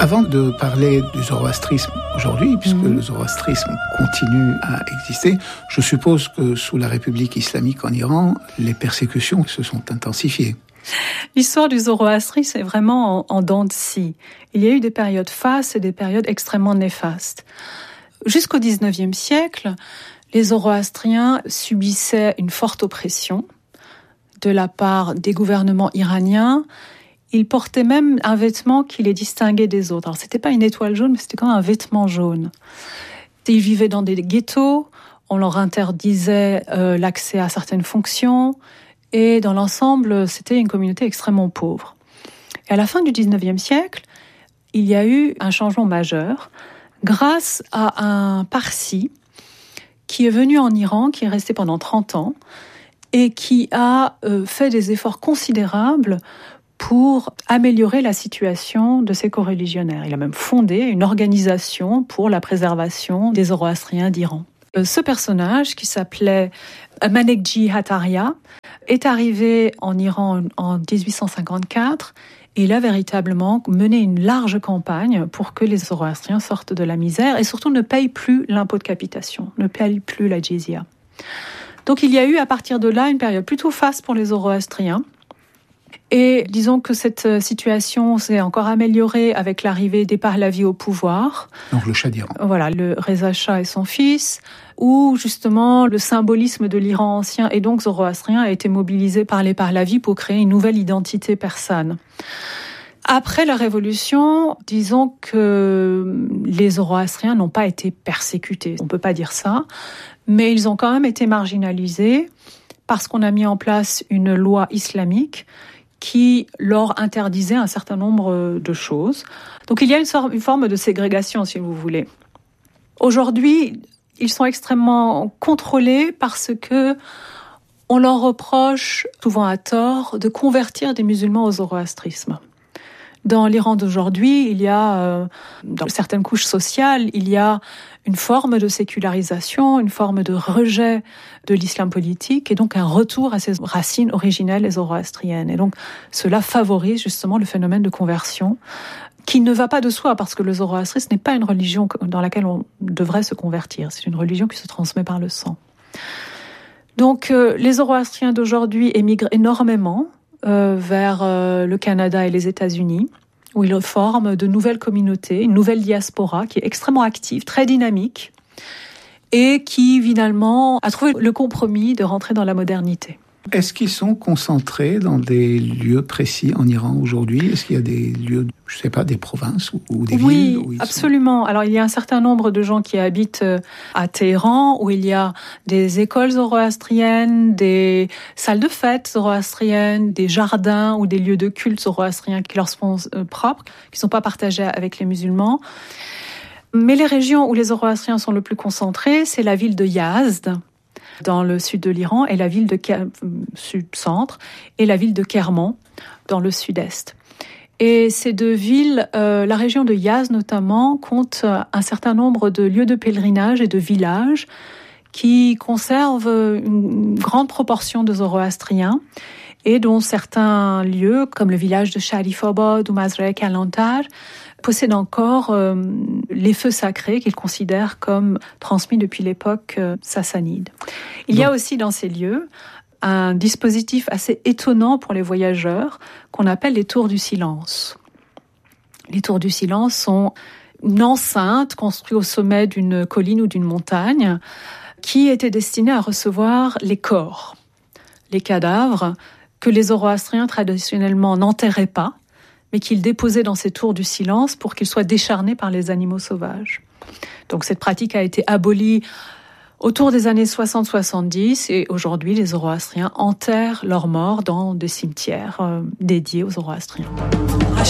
Avant de parler du zoroastrisme aujourd'hui, puisque le zoroastrisme continue à exister, je suppose que sous la République islamique en Iran, les persécutions se sont intensifiées. L'histoire du zoroastrisme est vraiment en dents de scie. Il y a eu des périodes fastes et des périodes extrêmement néfastes. Jusqu'au XIXe siècle, les zoroastriens subissaient une forte oppression de la part des gouvernements iraniens. Ils portaient même un vêtement qui les distinguait des autres. Alors, c'était pas une étoile jaune, mais c'était quand même un vêtement jaune. Ils vivaient dans des ghettos, on leur interdisait l'accès à certaines fonctions, et dans l'ensemble, c'était une communauté extrêmement pauvre. Et à la fin du XIXe siècle, il y a eu un changement majeur grâce à un Parsi qui est venu en Iran, qui est resté pendant 30 ans, et qui a fait des efforts considérables pour améliorer la situation de ses coreligionnaires. Il a même fondé une organisation pour la préservation des Zoroastriens d'Iran. Ce personnage, qui s'appelait Manekji Hataria, est arrivé en Iran en 1854 et il a véritablement mené une large campagne pour que les Zoroastriens sortent de la misère et surtout ne payent plus l'impôt de capitation, ne payent plus la jizya. Donc il y a eu à partir de là une période plutôt faste pour les Zoroastriens. Et disons que cette situation s'est encore améliorée avec l'arrivée des Pahlavis au pouvoir. Donc le Shah d'Iran. Voilà, le Reza Shah et son fils, où justement le symbolisme de l'Iran ancien et donc zoroastrien a été mobilisé par les Pahlavis pour créer une nouvelle identité persane. Après la Révolution, disons que les Zoroastriens n'ont pas été persécutés. On ne peut pas dire ça, mais ils ont quand même été marginalisés parce qu'on a mis en place une loi islamique qui leur interdisait un certain nombre de choses. Donc il y a une forme de ségrégation, si vous voulez. Aujourd'hui, ils sont extrêmement contrôlés parce que on leur reproche, souvent à tort, de convertir des musulmans au zoroastrisme. Dans l'Iran d'aujourd'hui, il y a, dans certaines couches sociales, il y a une forme de sécularisation, une forme de rejet de l'islam politique et donc un retour à ses racines originelles et zoroastriennes. Et donc cela favorise justement le phénomène de conversion qui ne va pas de soi parce que le zoroastrisme n'est pas une religion dans laquelle on devrait se convertir. C'est une religion qui se transmet par le sang. Donc les zoroastriens d'aujourd'hui émigrent énormément vers le Canada et les États-Unis, où ils forment de nouvelles communautés, une nouvelle diaspora qui est extrêmement active, très dynamique, et qui finalement a trouvé le compromis de rentrer dans la modernité. Est-ce qu'ils sont concentrés dans des lieux précis en Iran aujourd'hui ? Est-ce qu'il y a des lieux, je ne sais pas, des provinces ou des villes où ils absolument. Alors, il y a un certain nombre de gens qui habitent à Téhéran, où il y a des écoles zoroastriennes, des salles de fête zoroastriennes, des jardins ou des lieux de culte zoroastriens qui leur sont propres, qui ne sont pas partagés avec les musulmans. Mais les régions où les zoroastriens sont le plus concentrés, c'est la ville de Yazd, dans le sud de l'Iran, et la ville de sud-centre, et la ville de Kerman, dans le sud-est. Et ces deux villes, la région de Yazd notamment, compte un certain nombre de lieux de pèlerinage et de villages qui conservent une grande proportion de zoroastriens, et dont certains lieux, comme le village de Sharifabad ou Mazra-e Kalantar, possèdent encore les feux sacrés qu'ils considèrent comme transmis depuis l'époque sassanide. Il y a aussi dans ces lieux un dispositif assez étonnant pour les voyageurs qu'on appelle les tours du silence. Les tours du silence sont une enceinte construite au sommet d'une colline ou d'une montagne qui était destinée à recevoir les corps, les cadavres que les zoroastriens traditionnellement n'enterraient pas, mais qu'ils déposaient dans ces tours du silence pour qu'ils soient décharnés par les animaux sauvages. Donc cette pratique a été abolie autour des années 60-70 et aujourd'hui les zoroastriens enterrent leurs morts dans des cimetières dédiés aux zoroastriens.